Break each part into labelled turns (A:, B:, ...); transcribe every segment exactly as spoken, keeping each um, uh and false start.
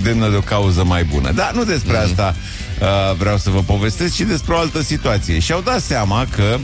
A: demnă de o cauză mai bună. Dar nu despre mm-hmm. asta uh, vreau să vă povestesc, ci despre o altă situație. Și-au dat seama că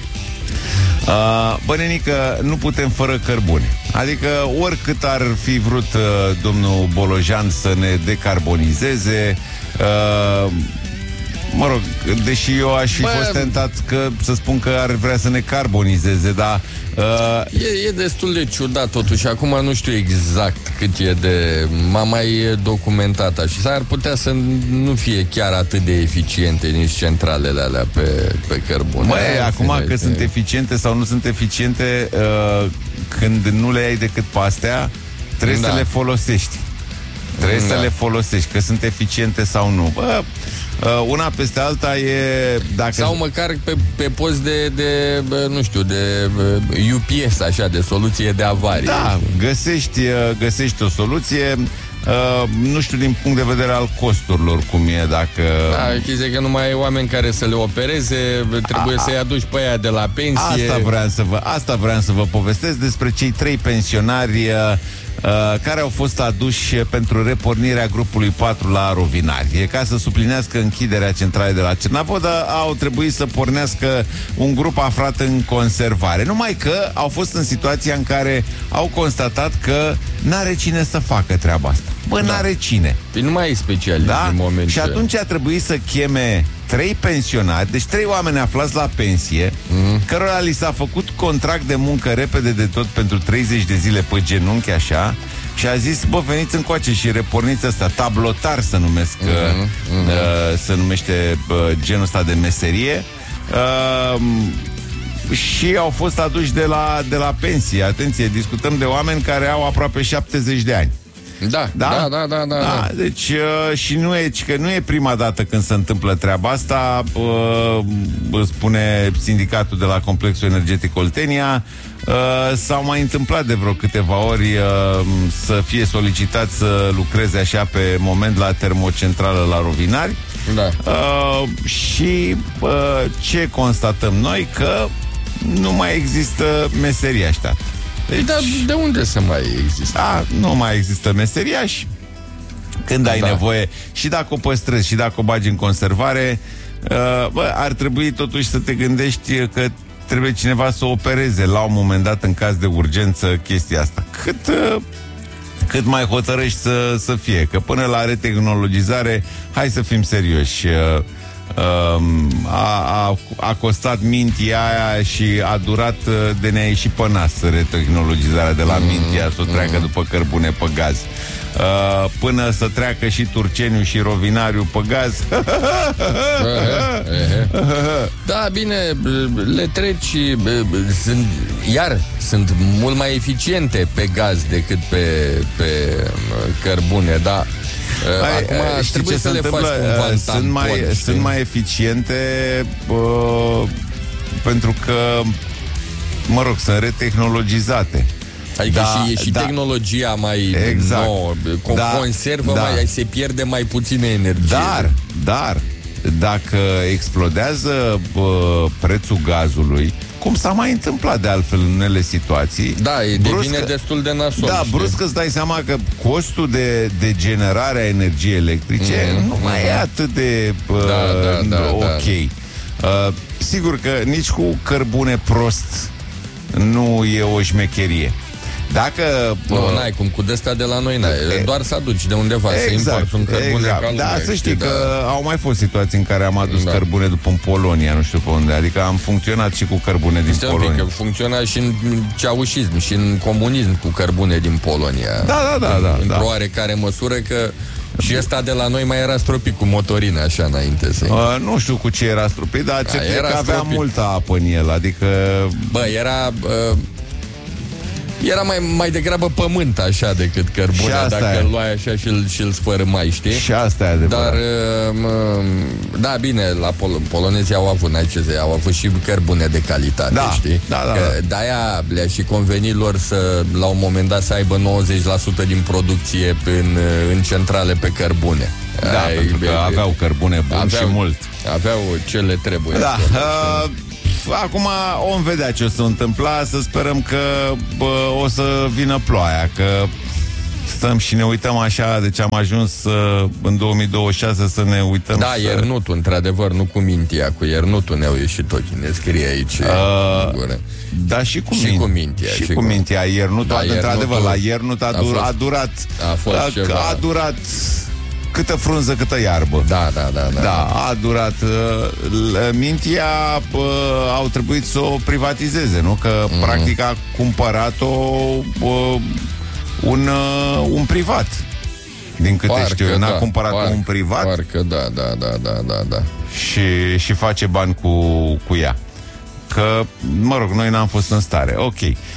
A: Uh, bă, nenică, nu putem fără cărbune. Adică oricât ar fi vrut uh, domnul Bolojan să ne decarbonizeze, uh, mă rog, deși eu aș fi Bă, fost tentat că, să spun că ar vrea să ne carbonizeze, dar uh,
B: e, e destul de ciudat totuși. Acum nu știu exact cât e de... M-am mai documentat așa. S-ar putea să nu fie chiar atât de eficiente nici centralele alea pe, pe cărbune.
A: Băi, acum că sunt eficiente sau nu sunt eficiente, uh, când nu le ai decât pe astea, trebuie da. să le folosești. Trebuie da. să le folosești, că sunt eficiente sau nu. Bă, Uh, una peste alta e... Dacă...
B: Sau măcar pe, pe post de, de, nu știu, de U P S, așa, de soluție de avarie.
A: Da, găsești, găsești o soluție, uh, nu știu din punct de vedere al costurilor cum e, dacă...
B: Da, chestia că nu mai e oameni care să le opereze, trebuie a, să-i aduci pe aia de la pensie.
A: Asta vreau să vă, asta vreau să vă povestesc despre cei trei pensionari uh, Uh, care au fost aduși pentru repornirea grupului patru la Rovinari. E ca să suplinească închiderea centralei de la Cernavodă, au trebuit să pornească un grup aflat în conservare. Numai că au fost în situația în care au constatat că n-are cine să facă treaba asta. Bă, da. n-are cine.
B: Păi nu mai e specialist
A: da?
B: în moment.
A: Și atunci a trebuit să cheme trei pensionari, deci trei oameni aflați la pensie, mm-hmm. cărora li s-a făcut contract de muncă repede de tot pentru treizeci de zile pe genunchi, așa, și a zis, bă, veniți încoace și reporniți ăsta, tablotar să numesc, mm-hmm. uh, să numește uh, genul ăsta de meserie. Uh, și au fost aduși de la, de la pensie. Atenție, discutăm de oameni care au aproape șaptezeci de ani.
B: Da, da, da, da, da, da, da.
A: Deci uh, și nu e, că nu e prima dată când se întâmplă treaba asta. uh, Spune sindicatul de la Complexul Energetic Oltenia. uh, S-au mai întâmplat de vreo câteva ori uh, să fie solicitat să lucreze așa pe moment la termocentrală la Rovinari.
B: Da.
A: uh, Și uh, ce constatăm noi? Că nu mai există meserii ăștia.
B: Deci, dar de unde să mai există?
A: Da, nu mai există meseriași. Când ai da. nevoie, și dacă o păstrezi, și dacă o bagi în conservare, uh, bă, ar trebui totuși să te gândești că trebuie cineva să opereze la un moment dat, în caz de urgență, chestia asta. Cât, uh, cât mai hotărăști să, să fie. Că până la retehnologizare, hai să fim serioși, uh, A, a, a costat mintia aia și a durat de ne-a ieșit pe nas retehnologizarea de la mm, mintia să treacă mm. după cărbune pe gaz. Uh, până să treacă și Turceniu și Rovinariu pe gaz.
B: Da, bine, le treci, sunt, iar sunt mult mai eficiente pe gaz decât pe, pe cărbune, da. Acum
A: Ai,
B: trebuie să le faci cumva în
A: sunt mai, sunt mai eficiente uh, pentru că, mă rog, sunt retehnologizate.
B: Adică da, și, e și da, tehnologia mai exact, nouă, con- da, conservă, da. mai, se pierde mai puțină energie.
A: Dar, dar, dacă explodează uh, prețul gazului, cum s-a mai întâmplat de altfel în unele situații,
B: da, e brusc, devine destul de nasol.
A: Da, știi? Brusc îți dai seama că costul de, de generare a energiei electrice mm-hmm. nu mai e atât de uh, da, da, da, ok. Da. Uh, sigur că nici cu cărbune prost nu e o șmecherie. Dacă...
B: Nu, uh, n-ai cum, cu de-astea de la noi n-ai. E, doar să aduci de undeva, exact, să importi un cărbune exact. ca lumea.
A: Da, să știi
B: da.
A: că au mai fost situații în care am adus da. cărbune după în Polonia, nu știu pe unde. Adică am funcționat și cu cărbune din
B: Stai
A: Polonia.
B: Pic, că funcționa și în ceaușism și în comunism cu cărbune din Polonia.
A: Da, da, da. da
B: Într-o
A: da.
B: oarecare măsură că și ăsta de la noi mai era stropit cu motorină, așa, înainte să
A: uh, Nu știu cu ce era stropit, dar ce cred că avea stropit. multă apă în el, adică...
B: Bă, era... Uh, Era mai, mai degrabă pământ așa decât cărbune, dacă îl luai așa și îl, și îl sfărâmai, știi?
A: Și asta e adevărat.
B: Dar, mă, da, bine, la pol- polonezii au avut, n-ai ce zi, au avut și cărbune de calitate,
A: da,
B: știi?
A: Da, da,
B: că
A: da.
B: de-aia le-a și convenit lor să, la un moment dat, să aibă nouăzeci la sută din producție în, în centrale pe cărbune.
A: Da, Ai, pentru că aveau cărbune bun aveau, și mult.
B: Aveau ce le trebuie.
A: Da, uh, acum om vedea ce o să întâmpla. Să sperăm că bă, o să vină ploaia, că stăm și ne uităm așa, deci am ajuns uh, în două mii douăzeci și șase să ne uităm.
B: Da,
A: să...
B: iernutul, într-adevăr, nu cu mintia, cu iernutul ne-au ieșit ochii, ne scrie aici. Uh,
A: da, și cu,
B: și
A: min-
B: cu mintia.
A: Și, și cu mintia, iernutul, da, iernutul, într-adevăr, la iernut a, dur- a, a durat,
B: a, fost
A: a,
B: ceva.
A: a durat câtă frunză, câtă iarbă.
B: Da, da, da. Da,
A: da a durat. Uh, mintia uh, au trebuit să o privatizeze, nu? Că, mm. practic, a cumpărat-o uh, un, uh, un privat. Din câte
B: parcă
A: știu eu, n-a
B: da,
A: cumpărat
B: parcă,
A: un privat.
B: Parcă, da, da, da, da, da, da.
A: Și, și face bani cu, cu ea. Că, mă rog, noi n-am fost în stare. Ok.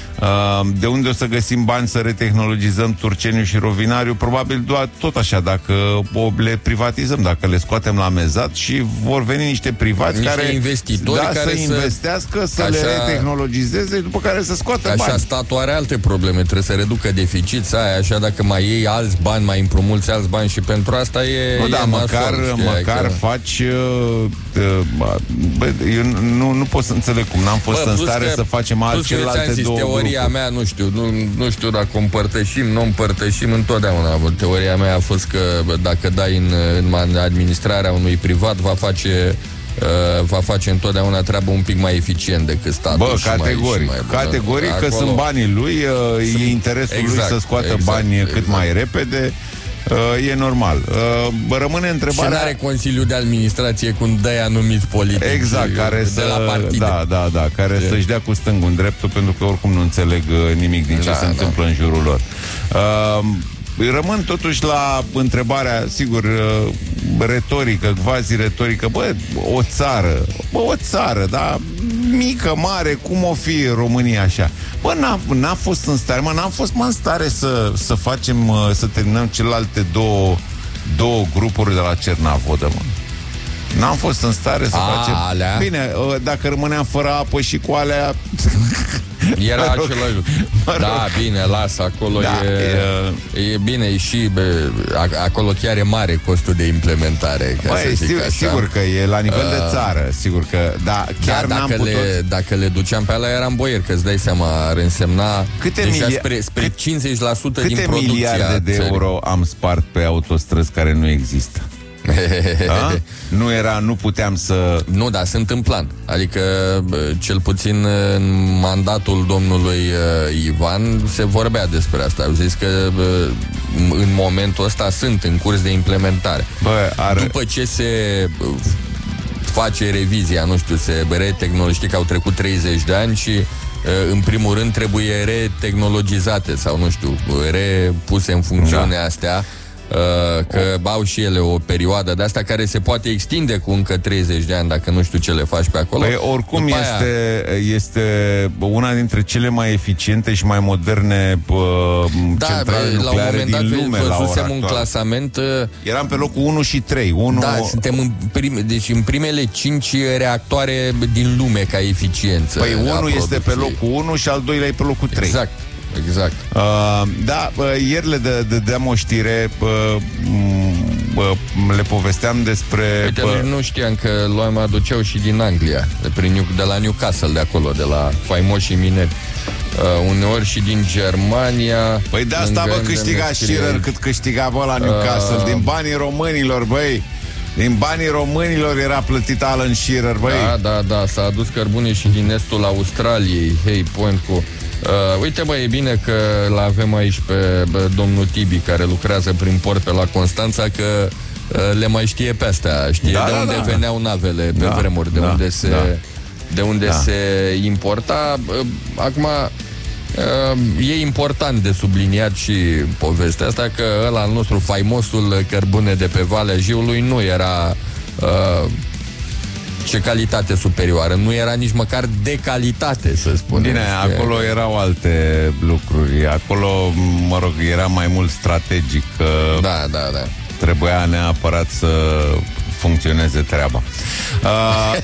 A: De unde o să găsim bani să retehnologizăm Turceniu și Rovinariu? Probabil doar tot așa, dacă le privatizăm, dacă le scoatem la mezat și vor veni niște privați
B: niște
A: care,
B: investitori
A: da,
B: care
A: să investească, să
B: așa,
A: le retehnologizeze, după care să scoată bani.
B: Așa statul are alte probleme, trebuie să reducă deficit, să ai, așa dacă mai iei alți bani, mai împrumuți alți bani și pentru asta e...
A: Nu, da,
B: e
A: măcar,
B: masol,
A: măcar că... faci... Uh, bă, eu nu, nu pot să înțeleg cum, n-am fost bă, în stare că, să facem alte celelalte două
B: teoria
A: grupuri.
B: mea, nu știu, nu, nu știu dacă o împărtășim, nu împărtășim întotdeauna. Teoria mea a fost că dacă dai în, în administrarea unui privat, va face, uh, va face întotdeauna treaba un pic mai eficient decât statul.
A: Bă, categoric, mai, mai categoric că acolo... sunt banii lui, uh, sunt... e interesul exact, lui să scoată exact, bani exact. cât mai repede. Uh, e normal. Uh, rămâne întrebarea...
B: Și n-are Consiliul de Administrație cum dă anumiți politici.
A: Exact, care
B: de
A: să...
B: la partide.
A: Da, da, da, care de... să-și dea cu stângul în dreptul, pentru că oricum nu înțeleg uh, nimic din ce da, se da. întâmplă în jurul lor. Uh, Rămân totuși la întrebarea, sigur, uh, retorică, quasi-retorică. Bă, o țară, bă, o țară, da, mică, mare, cum o fi România așa? Bă, n-a, n-a fost în stare, mă, n-am fost mă în stare să, să facem, uh, să terminăm celelalte două, două grupuri de la Cernavodă, mă. N-am fost în stare să A, facem...
B: Alea.
A: Bine, uh, dacă rămâneam fără apă și cu alea...
B: Era același lucru. Da, bine, lasă, acolo da, e, e... E bine, și bă, acolo chiar e mare costul de implementare, ca
A: bă,
B: să zic
A: sigur,
B: așa.
A: sigur că e la nivel uh, de țară, sigur că, da, chiar
B: da,
A: n-am
B: dacă,
A: putut...
B: le, dacă le duceam pe alea eram boier, că îți dai seama, ar însemna
A: câte
B: deja
A: milia...
B: spre, spre
A: cât...
B: cincizeci la sută din
A: câte
B: producția
A: miliarde de
B: țării.
A: euro am spart pe autostrăzi care nu există? Nu era, nu puteam să...
B: Nu, dar sunt în plan. Adică, cel puțin în mandatul domnului Ivan se vorbea despre asta. Au zis că în momentul ăsta sunt în curs de implementare.
A: Bă, ar...
B: După ce se face revizia, nu știu, se retehnologizează, știi că au trecut treizeci de ani și în primul rând trebuie retehnologizate sau, nu știu, repuse în funcțiune da. astea. Uh, că o. au și ele o perioadă de asta care se poate extinde cu încă treizeci de ani dacă nu știu ce le faci pe acolo.
A: Păi, oricum este, aia... este una dintre cele mai eficiente și mai moderne uh,
B: da,
A: centrale nucleare din lume. La un moment dat
B: văzusem un clasament. Uh,
A: Eram pe locul unu și trei. unu...
B: Da, suntem în, prime, deci în primele cinci reactoare din lume ca eficiență.
A: Păi unul este pe locul unu și al doilea e pe locul trei.
B: Exact. Exact.
A: Uh, da, uh, ieri le dădeam o știre, uh, uh, le povesteam despre...
B: Uite, uh, nu știam că mă aduceau și din Anglia, de, prin, de la Newcastle, de acolo, de la faimoșii mineri. Uh, uneori și din Germania.
A: Păi de asta, bă, câștiga Shearer cât câștiga, bă, la Newcastle, uh, din banii românilor, băi. Din banii românilor era plătit Alan Shearer, băi.
B: Da, da, da, s-a adus cărbune și din estul Australiei. Hei, point cu... Uh, uite, bă, e bine că l-avem aici pe bă, domnul Tibi, care lucrează prin port pe la Constanța, că uh, le mai știe pe astea, știe da, de da, unde da. veneau navele pe da, vremuri, de da, unde se, da. de unde da. se importa. Uh, acum, uh, e important de subliniat și povestea asta, că ăla al nostru, faimosul cărbune de pe Valea Jiului, nu era... Uh, ce calitate superioară, nu era nici măcar de calitate, să spunem.
A: Bine, acolo erau alte lucruri. Acolo, mă rog, era mai mult strategic.
B: Da, da, da.
A: Trebuia neapărat să funcționeze treaba. Uh...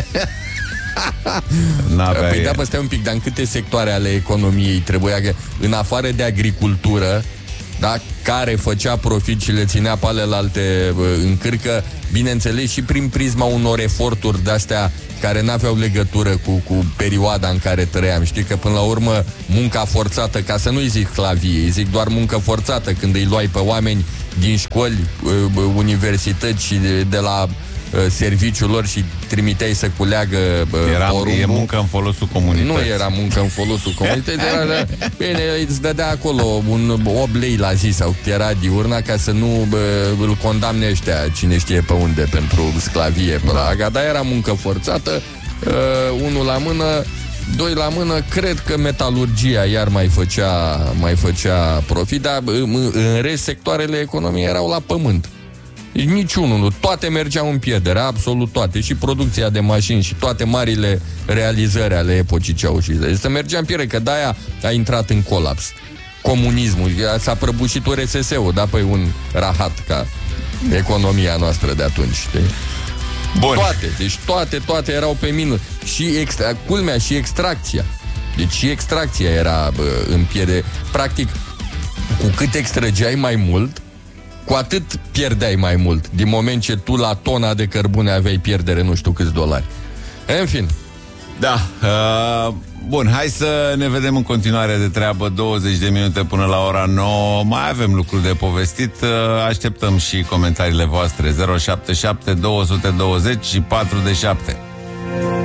B: Păi da, bă, stai un pic, dar în câte sectoare ale economiei trebuia că, în afară de agricultură, da, care făcea profit și le ținea pe alelalte în cârcă, bineînțeles și prin prisma unor eforturi de-astea care n-aveau legătură cu, cu perioada în care trăiam. Știi că până la urmă munca forțată, ca să nu-i zic sclavie, îi zic doar muncă forțată, când îi luai pe oameni din școli, universități și de, de la serviciul lor și trimiteai să culeagă
A: era, porumbul. E muncă în folosul comunității.
B: Nu era muncă în folosul comunității. Era, bine, îți dădea acolo un opt lei la zi sau cât era diurna, ca să nu bă, îl condamne ăștia cine știe pe unde pentru sclavie pe la Aga. Dar era muncă forțată, uh, unul la mână, doi la mână. Cred că metalurgia iar mai făcea, mai făcea profit, dar în rest sectoarele economiei erau la pământ. Niciunul nu. Toate mergeau în pierdere, absolut toate. Și producția de mașini și toate marile realizări ale epocii Ceaușescu. Să mergea în pierdere, că de-aia a intrat în colaps. Comunismul, s-a prăbușit R S S-ul, da, păi un rahat ca economia noastră de atunci, știi?
A: Bun.
B: Toate, deci toate, toate erau pe minus. Și extra, culmea și extracția. Deci și extracția era bă, în pierdere. Practic, cu cât extrăgeai mai mult, cu atât pierdeai mai mult, din moment ce tu la tona de cărbune aveai pierdere nu știu câți dolari. În fin.
A: Da. Uh, bun, hai să ne vedem în continuare de treabă. Douăzeci de minute până la ora nouă. Mai avem lucruri de povestit. uh, Așteptăm și comentariile voastre. Zero șapte șapte doi doi zero și patru de șapte.